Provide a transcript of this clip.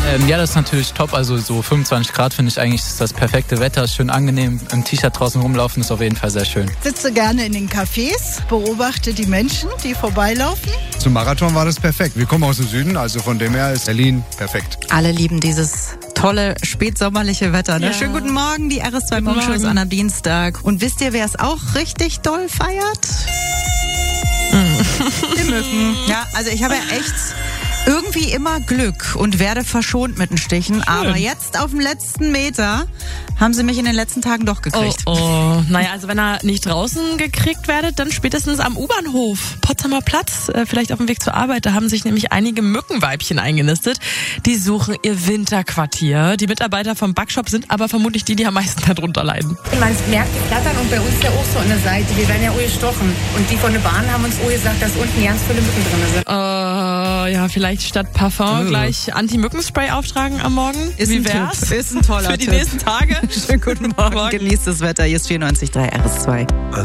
Ja, das ist natürlich top. Also so 25 Grad finde ich eigentlich ist das perfekte Wetter. Ist schön angenehm. Im T-Shirt draußen rumlaufen ist auf jeden Fall sehr schön. Ich sitze gerne in den Cafés, beobachte die Menschen, die vorbeilaufen. Zum Marathon war das perfekt. Wir kommen aus dem Süden, also von dem her ist Berlin perfekt. Alle lieben dieses tolle spätsommerliche Wetter. Ne? Ja. Schönen guten Morgen, die RS2 Morgenshow ist an einem Dienstag. Und wisst ihr, wer es auch richtig doll feiert? Die Mücken. Ja, also ich habe ja echt irgendwie immer Glück und werde verschont mit den Stichen. Aber jetzt auf dem letzten Meter haben sie mich in den letzten Tagen doch gekriegt. Oh. Naja, also wenn ihr nicht draußen gekriegt werdet, dann spätestens am U-Bahnhof. Potsdamer Platz, vielleicht auf dem Weg zur Arbeit. Da haben sich nämlich einige Mückenweibchen eingenistet. Die suchen ihr Winterquartier. Die Mitarbeiter vom Backshop sind aber vermutlich die am meisten darunter leiden. Man merkt die Flattern und bei uns ja auch so an der Seite. Wir werden ja auch gestochen. Und die von der Bahn haben uns auch gesagt, dass unten ganz viele Mücken drin sind. Ja, vielleicht statt Parfum gleich Anti-Mückenspray auftragen am Morgen. Ist Wie ein wär's? Tipp. Ist ein toller Für die Tipp. nächsten Tage. Schönen guten Morgen. Genießt das Wetter. Hier ist 94.3 RS2.